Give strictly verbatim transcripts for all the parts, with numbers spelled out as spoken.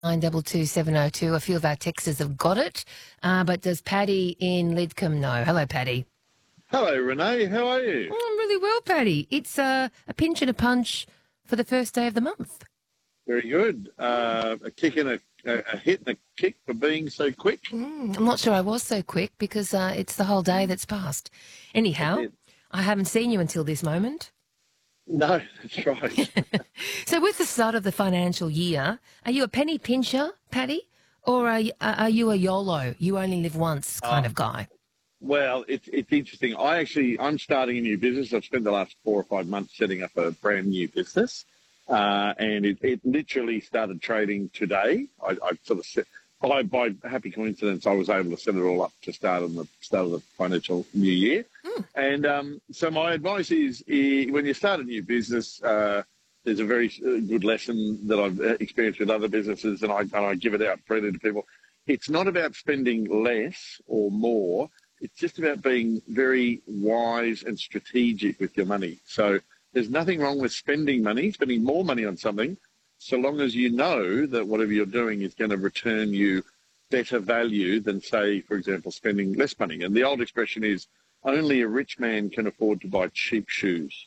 nine double two seven oh two. A few of our texters have got it, uh, but does Paddy in Lidcombe know? Hello, Paddy. Hello, Renee. How are you? Oh, I'm really well, Paddy. It's uh, a pinch and a punch for the first day of the month. Very good. Uh, a kick and a, a, a hit and a kick for being so quick. Mm, I'm not sure I was so quick because uh, it's the whole day that's passed. Anyhow, I haven't seen you until this moment. No, that's right. So with the start of the financial year, are you a penny pincher, Paddy, or are you, are you a YOLO, you only live once kind Uh, of guy? Well, it's it's interesting. I actually I'm starting a new business. I've spent the last four or five months setting up a brand new business, uh, and it, it literally started trading today. I, I sort of set, by by happy coincidence, I was able to set it all up to start on the start of the financial new year. Mm. And um, so my advice is, eh, when you start a new business, uh, there's a very uh, good lesson that I've uh, experienced with other businesses, and I and I give it out freely to people. It's not about spending less or more. It's just about being very wise and strategic with your money. So there's nothing wrong with spending money, spending more money on something, so long as you know that whatever you're doing is going to return you better value than, say, for example, spending less money. And the old expression is, only a rich man can afford to buy cheap shoes.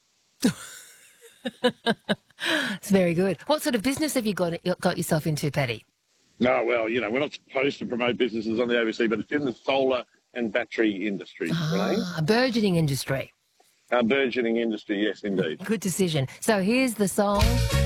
It's very good. What sort of business have you got got yourself into, Paddy? No, well, you know, we're not supposed to promote businesses on the A B C, but it's in the solar and battery industry, Renee. Ah, a burgeoning industry. A burgeoning industry, yes, indeed. Good decision. So here's the song.